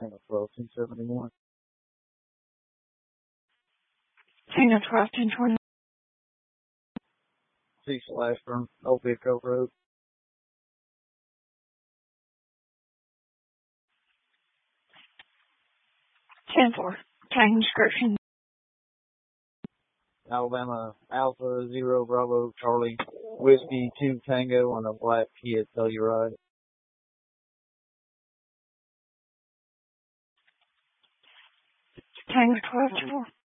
Tango 12-271. Tango 12-1020. 6 from Old Big Cove Road. Ten 4. Tango description. Alabama Alpha 0 Bravo Charlie Whiskey 2 Tango on a black Kia Telluride. Tango 12-4.